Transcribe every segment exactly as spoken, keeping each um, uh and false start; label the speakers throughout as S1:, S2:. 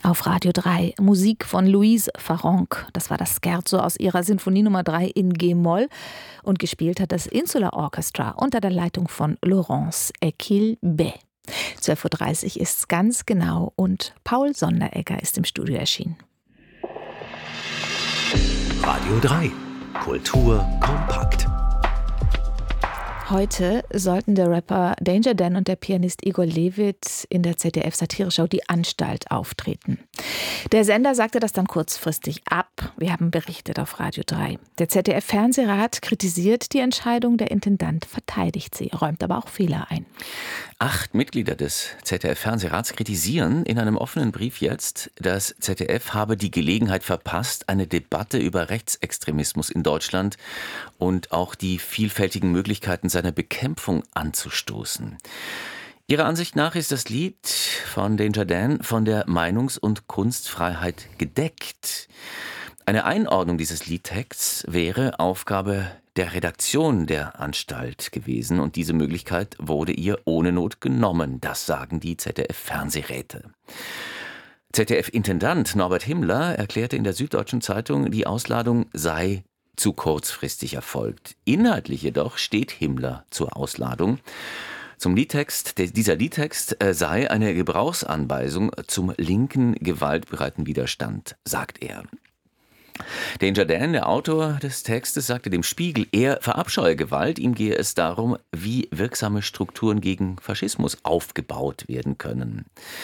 S1: Auf Radio drei Musik von Louise Farrenc. Das war das Scherzo aus ihrer Sinfonie Nummer drei in G-Moll. Und gespielt hat das Insular Orchestra unter der Leitung von Laurence Equilbé. zwölf Uhr dreißig ist es ganz genau und Paul Sonderegger ist im Studio erschienen.
S2: Radio drei. Kultur kompakt.
S1: Heute sollten der Rapper Danger Dan und der Pianist Igor Levit in der Z D F-Satireshow Die Anstalt auftreten. Der Sender sagte das dann kurzfristig ab. Wir haben berichtet auf Radio drei. Der Z D F-Fernsehrat kritisiert die Entscheidung, der Intendant verteidigt sie, räumt aber auch Fehler ein.
S3: Acht Mitglieder des Z D F-Fernsehrats kritisieren in einem offenen Brief jetzt, das Z D F habe die Gelegenheit verpasst, eine Debatte über Rechtsextremismus in Deutschland und auch die vielfältigen Möglichkeiten seiner Bekämpfung anzustoßen. Ihrer Ansicht nach ist das Lied von Danger Dan von der Meinungs- und Kunstfreiheit gedeckt. Eine Einordnung dieses Liedtexts wäre Aufgabe der Redaktion der Anstalt gewesen und diese Möglichkeit wurde ihr ohne Not genommen. Das sagen die Z D F-Fernsehräte. Z D F-Intendant Norbert Himmler erklärte in der Süddeutschen Zeitung, die Ausladung sei zu kurzfristig erfolgt. Inhaltlich jedoch steht Himmler zur Ausladung. Zum Liedtext, dieser Liedtext sei eine Gebrauchsanweisung zum linken, gewaltbereiten Widerstand, sagt er. Danger Dan, der Autor des Textes, sagte dem Spiegel, er verabscheue Gewalt, ihm gehe es darum, wie wirksame Strukturen gegen Faschismus aufgebaut werden können.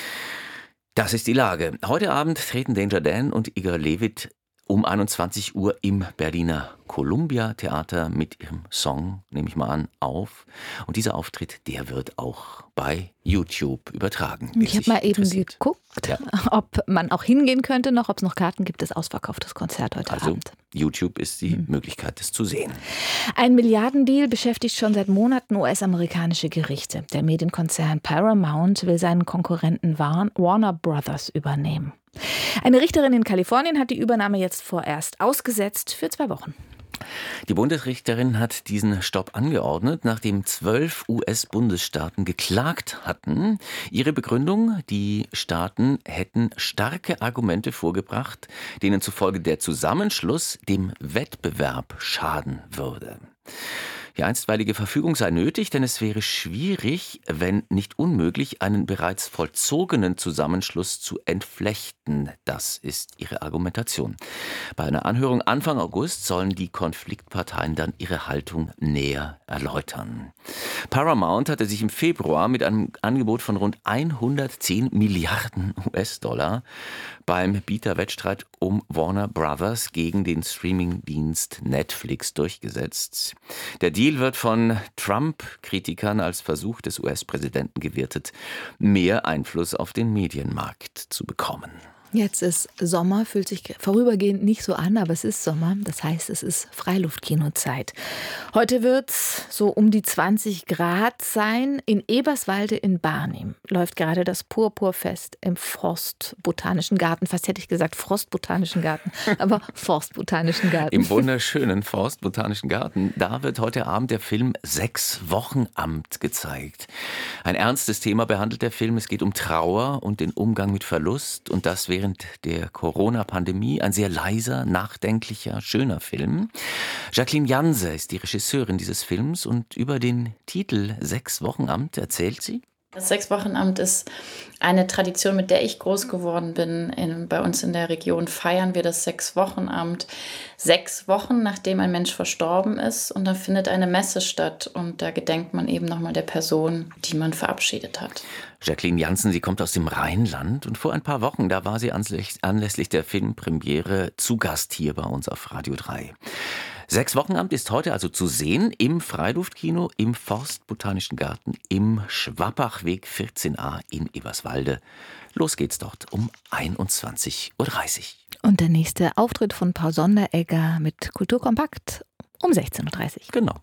S3: Das ist die Lage. Heute Abend treten Danger Dan und Igor Levit um einundzwanzig Uhr im Berliner Columbia Theater mit ihrem Song, nehme ich mal an, auf. Und dieser Auftritt, der wird auch bei YouTube übertragen.
S1: Ich habe mal eben geguckt, ja. ob man auch hingehen könnte noch, ob es noch Karten gibt. Das ausverkauftes Konzert heute
S3: also,
S1: Abend.
S3: YouTube ist die hm. Möglichkeit, das zu sehen.
S1: Ein Milliardendeal beschäftigt schon seit Monaten U S-amerikanische Gerichte. Der Medienkonzern Paramount will seinen Konkurrenten Warner Brothers übernehmen. Eine Richterin in Kalifornien hat die Übernahme jetzt vorerst ausgesetzt für zwei Wochen.
S3: Die Bundesrichterin hat diesen Stopp angeordnet, nachdem zwölf U S-Bundesstaaten geklagt hatten. Ihre Begründung, die Staaten hätten starke Argumente vorgebracht, denen zufolge der Zusammenschluss dem Wettbewerb schaden würde. Die einstweilige Verfügung sei nötig, denn es wäre schwierig, wenn nicht unmöglich, einen bereits vollzogenen Zusammenschluss zu entflechten. Das ist ihre Argumentation. Bei einer Anhörung Anfang August sollen die Konfliktparteien dann ihre Haltung näher erläutern. Paramount hatte sich im Februar mit einem Angebot von rund hundertzehn Milliarden U S-Dollar beim Bieterwettstreit um Warner Brothers gegen den Streamingdienst Netflix durchgesetzt. Der Deal wird von Trump-Kritikern als Versuch des U S-Präsidenten gewertet, mehr Einfluss auf den Medienmarkt zu bekommen.
S1: Jetzt ist Sommer, fühlt sich vorübergehend nicht so an, aber es ist Sommer. Das heißt, es ist Freiluftkinozeit. Heute wird es so um die zwanzig Grad sein. In Eberswalde in Barnim läuft gerade das Purpurfest im Forstbotanischen Garten. Fast hätte ich gesagt Frostbotanischen Garten, aber Forstbotanischen Garten.
S3: Im wunderschönen Forstbotanischen Garten. Da wird heute Abend der Film Sechs Wochenamt gezeigt. Ein ernstes Thema behandelt der Film. Es geht um Trauer und den Umgang mit Verlust und das während der Corona-Pandemie. Ein sehr leiser, nachdenklicher, schöner Film. Jacqueline Janse ist die Regisseurin dieses Films und über den Titel Sechs Wochenamt erzählt sie.
S4: Das Sechs-Wochen-Amt ist eine Tradition, mit der ich groß geworden bin. In, bei uns in der Region feiern wir das Sechs-Wochen-Amt sechs Wochen, nachdem ein Mensch verstorben ist. Und dann findet eine Messe statt. Und da gedenkt man eben nochmal der Person, die man verabschiedet hat.
S3: Jacqueline Jansen, sie kommt aus dem Rheinland. Und vor ein paar Wochen, da war sie anlässlich der Filmpremiere zu Gast hier bei uns auf Radio drei. Sechs Wochenamt ist heute also zu sehen im Freiluftkino, im Forstbotanischen Garten, im Schwappachweg vierzehn a in Eberswalde. Los geht's dort um einundzwanzig Uhr dreißig.
S1: Und der nächste Auftritt von Paul Sonderegger mit Kultur kompakt um sechzehn Uhr dreißig.
S3: Genau.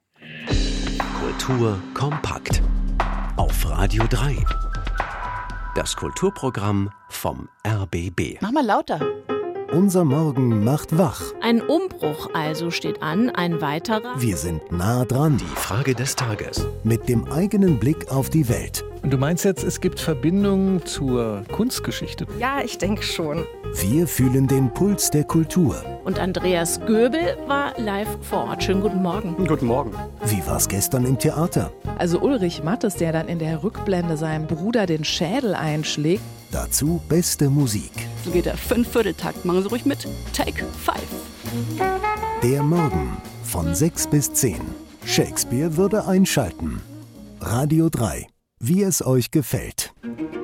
S2: Kultur kompakt auf Radio drei. Das Kulturprogramm vom R B B.
S1: Mach mal lauter.
S5: Unser Morgen macht wach.
S6: Ein Umbruch also steht an, ein weiterer.
S5: Wir sind nah dran.
S2: Die Frage des Tages.
S5: Mit dem eigenen Blick auf die Welt.
S7: Und du meinst jetzt, es gibt Verbindungen zur Kunstgeschichte?
S8: Ja, ich denke schon.
S5: Wir fühlen den Puls der Kultur.
S6: Und Andreas Göbel war live vor Ort. Schönen guten Morgen.
S9: Guten Morgen.
S5: Wie war's gestern im Theater?
S10: Also Ulrich Mattes, der dann in der Rückblende seinem Bruder den Schädel einschlägt.
S5: Dazu beste Musik.
S11: So geht der Fünfvierteltakt. Machen Sie ruhig mit. Take five.
S5: Der Morgen von sechs bis zehn. Shakespeare würde einschalten. Radio drei. Wie es euch gefällt.